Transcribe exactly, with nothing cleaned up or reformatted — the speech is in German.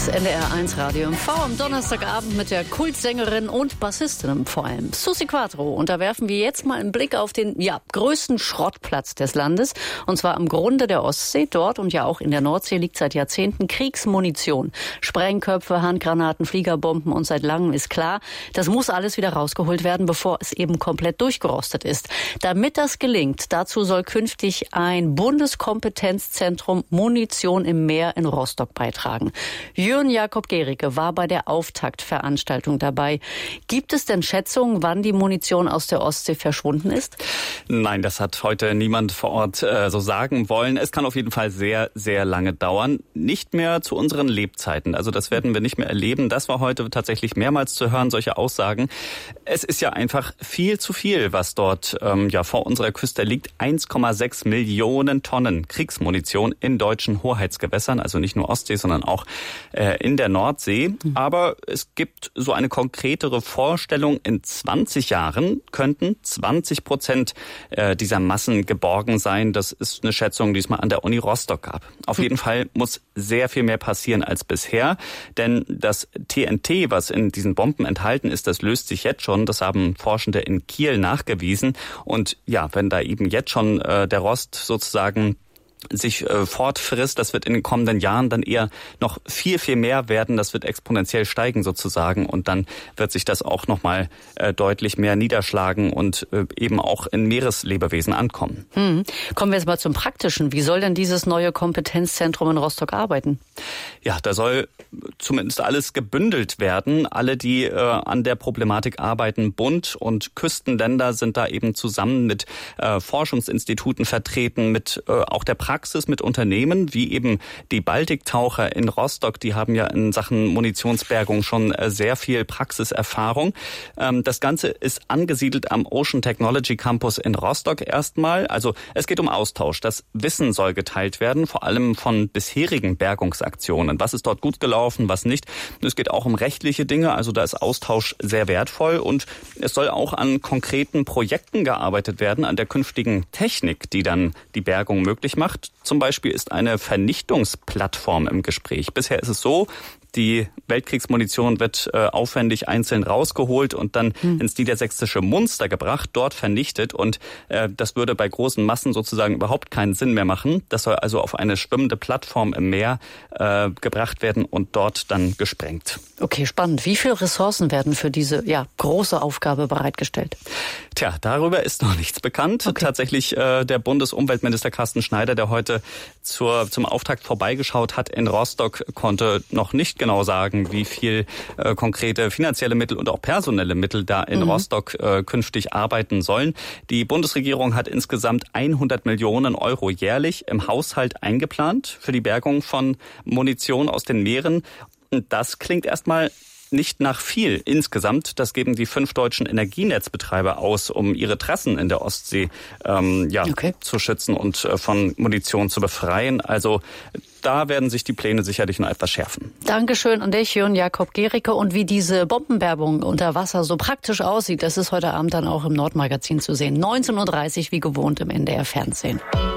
Das N D R eins Radio M V am Donnerstagabend mit der Kultsängerin und Bassistin vor allem, Susi Quatro. Und da werfen wir jetzt mal einen Blick auf den ja, größten Schrottplatz des Landes. Und zwar am Grunde der Ostsee. Dort und ja auch in der Nordsee liegt seit Jahrzehnten Kriegsmunition. Sprengköpfe, Handgranaten, Fliegerbomben und seit langem ist klar, das muss alles wieder rausgeholt werden, bevor es eben komplett durchgerostet ist. Damit das gelingt, dazu soll künftig ein Bundeskompetenzzentrum Munition im Meer in Rostock beitragen. Jürgen Jakob Gericke war bei der Auftaktveranstaltung dabei. Gibt es denn Schätzungen, wann die Munition aus der Ostsee verschwunden ist? Nein, das hat heute niemand vor Ort äh, so sagen wollen. Es kann auf jeden Fall sehr, sehr lange dauern. Nicht mehr zu unseren Lebzeiten. Also das werden wir nicht mehr erleben. Das war heute tatsächlich mehrmals zu hören, solche Aussagen. Es ist ja einfach viel zu viel, was dort ähm, ja vor unserer Küste liegt. eins Komma sechs Millionen Tonnen Kriegsmunition in deutschen Hoheitsgewässern. Also nicht nur Ostsee, sondern auch äh, in der Nordsee. Mhm. Aber es gibt so eine konkretere Vorstellung. In zwanzig Jahren könnten zwanzig Prozent äh, dieser Massen geborgen sein. Das ist eine Schätzung, die es mal an der Uni Rostock gab. Auf mhm. jeden Fall muss sehr viel mehr passieren als bisher. Denn das T N T, was in diesen Bomben enthalten ist, das löst sich jetzt schon. Das haben Forschende in Kiel nachgewiesen. Und ja, wenn da eben jetzt schon äh, der Rost sozusagen sich äh, fortfrisst, das wird in den kommenden Jahren dann eher noch viel, viel mehr werden. Das wird exponentiell steigen sozusagen und dann wird sich das auch nochmal äh, deutlich mehr niederschlagen und äh, eben auch in Meereslebewesen ankommen. Hm. Kommen wir jetzt mal zum Praktischen. Wie soll denn dieses neue Kompetenzzentrum in Rostock arbeiten? Ja, da soll zumindest alles gebündelt werden. Alle, die äh, an der Problematik arbeiten, Bund und Küstenländer sind da eben zusammen mit äh, Forschungsinstituten vertreten, mit äh, auch der Praxis, mit Unternehmen, wie eben die Baltiktaucher in Rostock, die haben ja in Sachen Munitionsbergung schon äh, sehr viel Praxiserfahrung. Ähm, das Ganze ist angesiedelt am Ocean Technology Campus in Rostock erstmal. Also es geht um Austausch. Das Wissen soll geteilt werden, vor allem von bisherigen Bergungsaktionen. Was ist dort gut gelaufen, was nicht. Es geht auch um rechtliche Dinge, also da ist Austausch sehr wertvoll und es soll auch an konkreten Projekten gearbeitet werden, an der künftigen Technik, die dann die Bergung möglich macht. Zum Beispiel ist eine Vernichtungsplattform im Gespräch. Bisher ist es so, die Weltkriegsmunition wird äh, aufwendig einzeln rausgeholt und dann hm. ins niedersächsische Munster gebracht, dort vernichtet. Und äh, das würde bei großen Massen sozusagen überhaupt keinen Sinn mehr machen. Das soll also auf eine schwimmende Plattform im Meer äh, gebracht werden und dort dann gesprengt. Okay, spannend. Wie viele Ressourcen werden für diese ja, große Aufgabe bereitgestellt? Tja, darüber ist noch nichts bekannt. Okay. Tatsächlich äh, der Bundesumweltminister Carsten Schneider, der heute zur, zum Auftakt vorbeigeschaut hat in Rostock, konnte noch nicht genau sagen, wie viel äh, konkrete finanzielle Mittel und auch personelle Mittel da in mhm. Rostock äh, künftig arbeiten sollen. Die Bundesregierung hat insgesamt hundert Millionen Euro jährlich im Haushalt eingeplant für die Bergung von Munition aus den Meeren. Und das klingt erstmal nicht nach viel insgesamt. Das geben die fünf deutschen Energienetzbetreiber aus, um ihre Trassen in der Ostsee ähm, ja, okay. zu schützen und äh, von Munition zu befreien. Also da werden sich die Pläne sicherlich noch etwas schärfen. Dankeschön an dich, Jürgen Jakob Gericke. Und wie diese Bombenbergung unter Wasser so praktisch aussieht, das ist heute Abend dann auch im Nordmagazin zu sehen. neunzehn Uhr dreißig wie gewohnt im N D R Fernsehen.